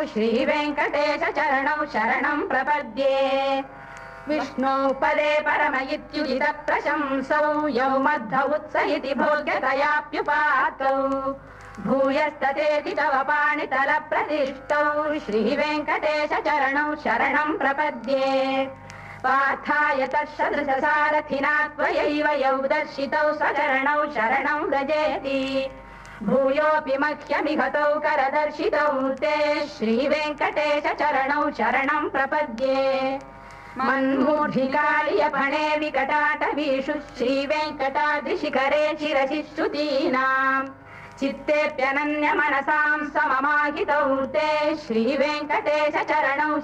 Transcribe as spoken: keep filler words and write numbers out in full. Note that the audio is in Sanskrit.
श्रीवेङ्कटेश चरणौ शरणं प्रपद्ये विष्णु पदे परम इत्युदित प्रशंसौ यौ मध्व उत्स इति भोग्यतयाप्युपातौ भूयस्ततेति तव पाणितल प्रतिष्ठौ श्रीवेङ्कटेश चरणौ शरणं प्रपद्ये पार्थाय तत्सदृशसारथिना त्वयैव यौ दर्शितौ स्वचरणौ शरणं व्रजेति भूयोऽपि मह्यमिहतौ करदर्शितौ ते श्रीवेङ्कटेश चरणौ शरणं प्रपद्ये मन्मूढिकालियफणे विकटाटवीषु श्रीवेङ्कटाद्रिशिखरे शिरसि श्रुतीनाम् चित्तेऽप्यनन्यमनसां सममाहितौ ते श्रीवेङ्कटेश चरणौ